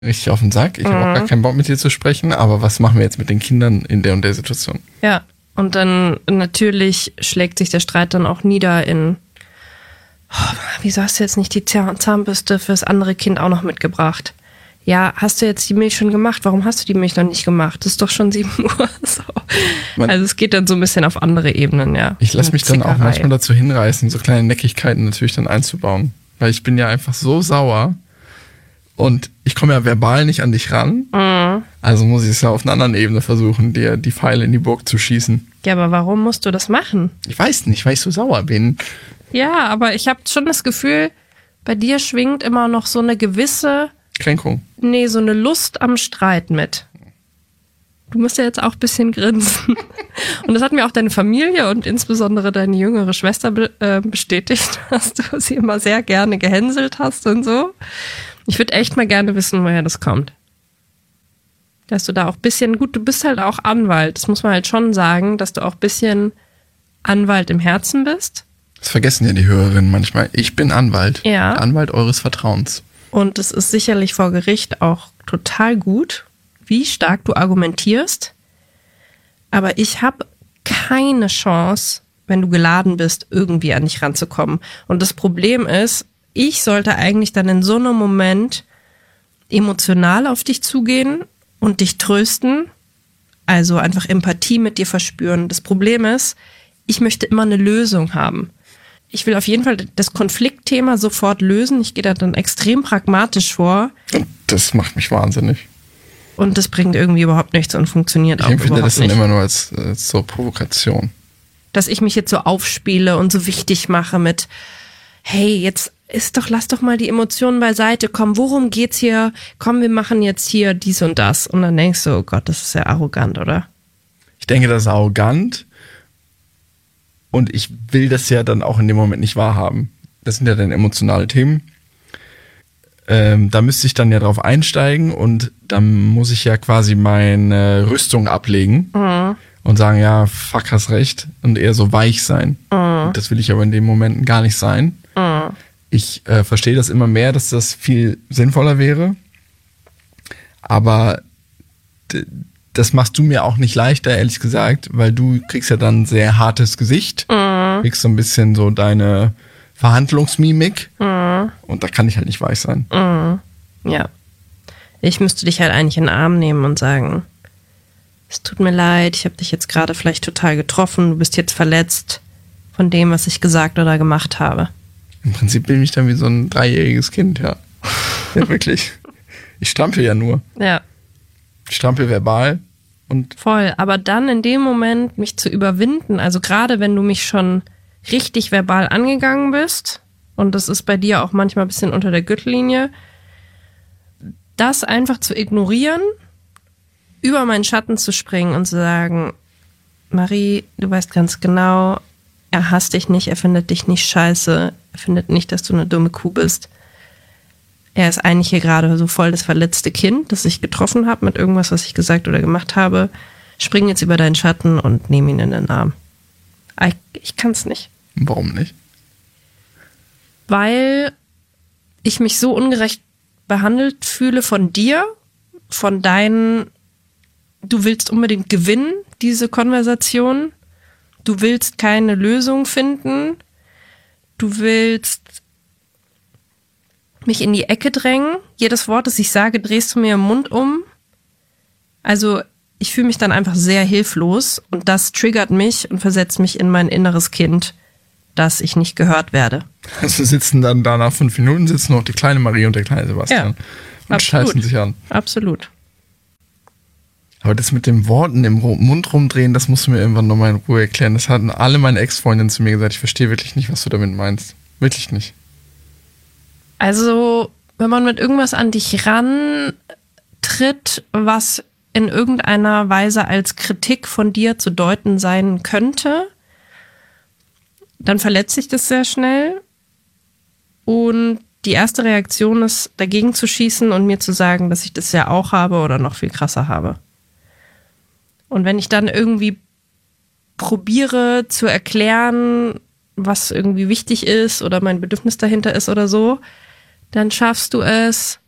richtig auf den Sack. Ich habe auch gar keinen Bock mit dir zu sprechen, aber was machen wir jetzt mit den Kindern in der und der Situation? Ja, und dann natürlich schlägt sich der Streit dann auch nieder in, wieso hast du jetzt nicht die Zahnbürste fürs andere Kind auch noch mitgebracht? Ja, hast du jetzt die Milch schon gemacht? Warum hast du die Milch noch nicht gemacht? Das ist doch schon 7 Uhr. So. Also es geht dann so ein bisschen auf andere Ebenen, ja. Ich lasse mich dann auch manchmal dazu hinreißen, so kleine Neckigkeiten natürlich dann einzubauen. Weil ich bin ja einfach so sauer und ich komme ja verbal nicht an dich ran. Mhm. Also muss ich es ja auf einer anderen Ebene versuchen, dir die Pfeile in die Burg zu schießen. Ja, aber warum musst du das machen? Ich weiß nicht, weil ich so sauer bin. Ja, aber ich habe schon das Gefühl, bei dir schwingt immer noch so eine gewisse Kränkung. Nee, so eine Lust am Streit mit. Du musst ja jetzt auch ein bisschen grinsen. Und das hat mir auch deine Familie und insbesondere deine jüngere Schwester bestätigt, dass du sie immer sehr gerne gehänselt hast und so. Ich würde echt mal gerne wissen, woher das kommt. Dass du da auch ein bisschen, gut, du bist halt auch Anwalt. Das muss man halt schon sagen, dass du auch ein bisschen Anwalt im Herzen bist. Das vergessen ja die Hörerinnen manchmal. Ich bin Anwalt. Ja. Anwalt eures Vertrauens. Und es ist sicherlich vor Gericht auch total gut, wie stark du argumentierst. Aber ich habe keine Chance, wenn du geladen bist, irgendwie an dich ranzukommen. Und das Problem ist, ich sollte eigentlich dann in so einem Moment emotional auf dich zugehen und dich trösten. Also einfach Empathie mit dir verspüren. Das Problem ist, ich möchte immer eine Lösung haben. Ich will auf jeden Fall das Konfliktthema sofort lösen. Ich gehe da dann extrem pragmatisch vor. Und das macht mich wahnsinnig. Und das bringt irgendwie überhaupt nichts und funktioniert auch überhaupt nicht. Ich empfinde das dann immer nur als so Provokation. Dass ich mich jetzt so aufspiele und so wichtig mache mit, hey, jetzt lass doch mal die Emotionen beiseite. Komm, worum geht's hier? Komm, wir machen jetzt hier dies und das. Und dann denkst du, oh Gott, das ist ja arrogant, oder? Ich denke, das ist arrogant. Und ich will das ja dann auch in dem Moment nicht wahrhaben. Das sind ja dann emotionale Themen. Da müsste ich dann ja drauf einsteigen und dann muss ich ja quasi meine Rüstung ablegen und sagen, ja, fuck, hast recht. Und eher so weich sein. Und das will ich aber in dem Moment gar nicht sein. Ich verstehe das immer mehr, dass das viel sinnvoller wäre. Aber das machst du mir auch nicht leichter, ehrlich gesagt, weil du kriegst ja dann ein sehr hartes Gesicht, kriegst so ein bisschen so deine Verhandlungsmimik und da kann ich halt nicht weich sein. Ja. Ich müsste dich halt eigentlich in den Arm nehmen und sagen, es tut mir leid, ich habe dich jetzt gerade vielleicht total getroffen, du bist jetzt verletzt von dem, was ich gesagt oder gemacht habe. Im Prinzip bin ich dann wie so ein 3-jähriges Kind, ja. Ja, wirklich. Ich strampel ja nur. Ja. Ich strampel verbal und... Voll, aber dann in dem Moment mich zu überwinden, also gerade wenn du mich schon richtig verbal angegangen bist, und das ist bei dir auch manchmal ein bisschen unter der Gürtellinie, das einfach zu ignorieren, über meinen Schatten zu springen und zu sagen, Marie, du weißt ganz genau, er hasst dich nicht, er findet dich nicht scheiße, er findet nicht, dass du eine dumme Kuh bist. Er ist eigentlich hier gerade so voll das verletzte Kind, das ich getroffen habe mit irgendwas, was ich gesagt oder gemacht habe. Spring jetzt über deinen Schatten und nehm ihn in den Arm. Ich kann es nicht. Warum nicht? Weil ich mich so ungerecht behandelt fühle von dir, von deinen, du willst unbedingt gewinnen, diese Konversation. Du willst keine Lösung finden. Du willst mich in die Ecke drängen. Jedes Wort, das ich sage, drehst du mir im Mund um. Also ich fühle mich dann einfach sehr hilflos und das triggert mich und versetzt mich in mein inneres Kind, dass ich nicht gehört werde. Also sitzen dann da nach 5 Minuten sitzen noch die kleine Marie und der kleine Sebastian und scheißen sich an. Absolut. Aber das mit den Worten im Mund rumdrehen, das musst du mir irgendwann nochmal in Ruhe erklären. Das hatten alle meine Ex-Freundinnen zu mir gesagt. Ich verstehe wirklich nicht, was du damit meinst. Wirklich nicht. Also, wenn man mit irgendwas an dich rantritt, was in irgendeiner Weise als Kritik von dir zu deuten sein könnte, dann verletzt sich das sehr schnell. Und die erste Reaktion ist, dagegen zu schießen und mir zu sagen, dass ich das ja auch habe oder noch viel krasser habe. Und wenn ich dann irgendwie probiere zu erklären, was irgendwie wichtig ist oder mein Bedürfnis dahinter ist oder so, dann schaffst du es,